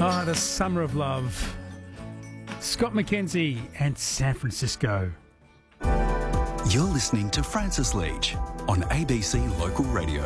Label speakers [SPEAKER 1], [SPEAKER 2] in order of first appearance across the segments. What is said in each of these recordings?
[SPEAKER 1] Ah, the summer of love. Scott McKenzie and San Francisco.
[SPEAKER 2] You're listening to Francis Leach on ABC Local Radio.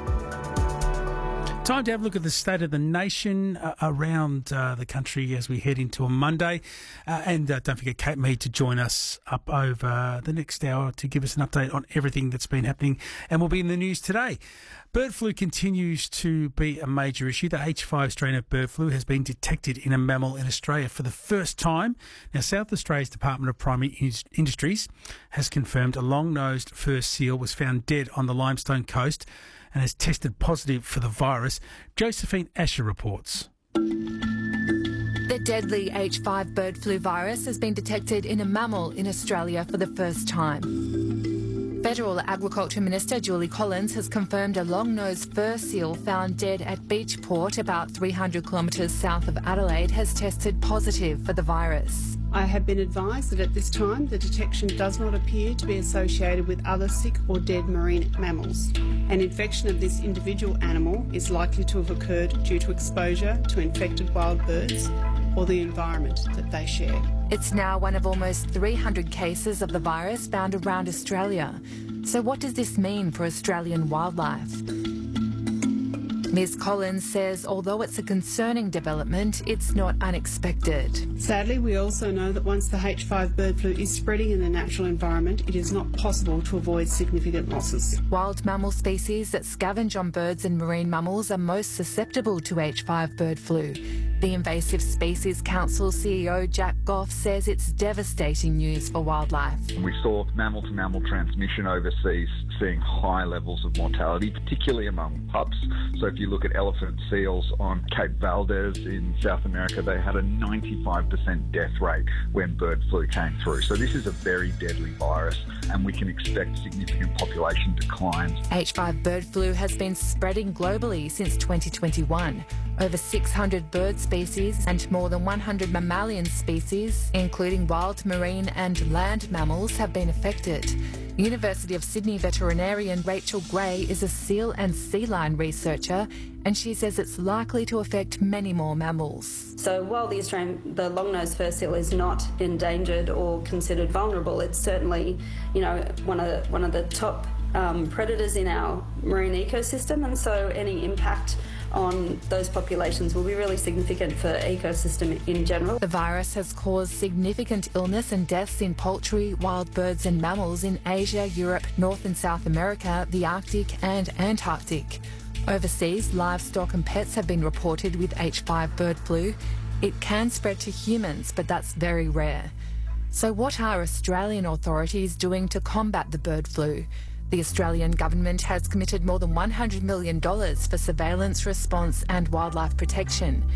[SPEAKER 1] Time to have a look at the state of the nation around the country as we head into a Monday. And don't forget Kate Mead to join us up over the next hour to give us an update on everything that's been happening and will be in the news today. Bird flu continues to be a major issue. The H5 strain of bird flu has been detected in a mammal in Australia for the first time. Now, South Australia's Department of Primary Industries has confirmed a long-nosed fur seal was found dead on the Limestone Coast and has tested positive for the virus. Josephine Asher reports.
[SPEAKER 3] The deadly H5 bird flu virus has been detected in a mammal in Australia for the first time. Federal Agriculture Minister Julie Collins has confirmed a long-nosed fur seal found dead at Beachport, about 300 kilometres south of Adelaide, has tested positive for the virus.
[SPEAKER 4] I have been advised that at this time the detection does not appear to be associated with other sick or dead marine mammals. An infection of this individual animal is likely to have occurred due to exposure to infected wild birds or the environment that they share.
[SPEAKER 3] It's now one of almost 300 cases of the virus found around Australia. So what does this mean for Australian wildlife? Ms Collins says although it's a concerning development, it's not unexpected.
[SPEAKER 4] Sadly, we also know that once the H5 bird flu is spreading in the natural environment, it is not possible to avoid significant losses.
[SPEAKER 3] Wild mammal species that scavenge on birds and marine mammals are most susceptible to H5 bird flu. The Invasive Species Council CEO Jack Goff says it's devastating news for wildlife.
[SPEAKER 5] We saw mammal-to-mammal transmission overseas, seeing high levels of mortality, particularly among pups. So if you look at elephant seals on Cape Valdez in South America, they had a 95% death rate when bird flu came through. So this is a very deadly virus, and we can expect significant population declines.
[SPEAKER 3] H5 bird flu has been spreading globally since 2021. Over 600 bird species and more than 100 mammalian species, including wild, marine and land mammals, have been affected. University of Sydney veterinarian Rachel Gray is a seal and sea lion researcher, and she says it's likely to affect many more mammals.
[SPEAKER 6] So while the long-nosed fur seal is not endangered or considered vulnerable, it's certainly, one of the top predators in our marine ecosystem, and so any impact on those populations will be really significant for ecosystem in general.
[SPEAKER 3] The virus has caused significant illness and deaths in poultry, wild birds and mammals in Asia, Europe, North and South America, the Arctic and Antarctic. Overseas, livestock and pets have been reported with H5 bird flu. It can spread to humans, but that's very rare. So what are Australian authorities doing to combat the bird flu? The Australian government has committed more than $100 million for surveillance, response and wildlife protection.